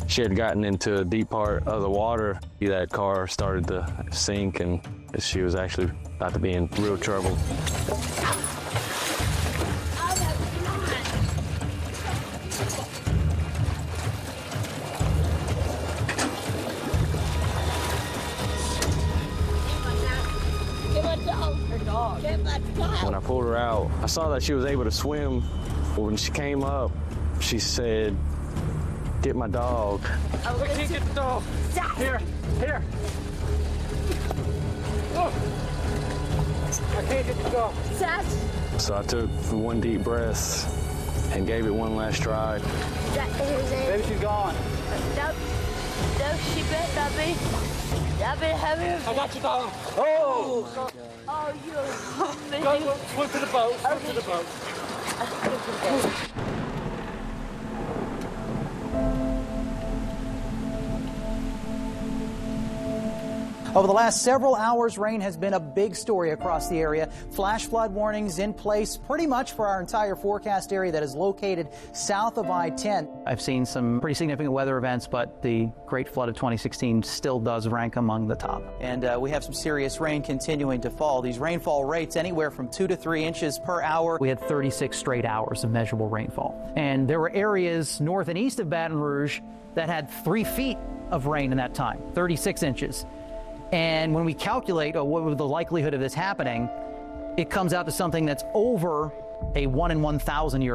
She had gotten into a deep part of the water. That car started to sink, and she was actually about to be in real trouble. When I pulled her out, I saw that she was able to swim. When she came up, she said, "Get my dog." I can't get the dog. Here. Oh. I can't get the dog. So I took one deep breath and gave it one last try. Maybe she's gone. No, she better not be. I've been having. I got your dog. Oh! Oh, you. Go, swim to the boat. Swim to the boat. Over the last several hours, rain has been a big story across the area. Flash flood warnings in place pretty much for our entire forecast area that is located south of I-10. I've seen some pretty significant weather events, but the Great Flood of 2016 still does rank among the top. And we have some serious rain continuing to fall. These rainfall rates anywhere from 2 to 3 inches per hour. We had 36 straight hours of measurable rainfall. And there were areas north and east of Baton Rouge that had 3 feet of rain in that time, 36 inches. And when we calculate what was the likelihood of this happening, it comes out to something that's over a 1 in 1,000 year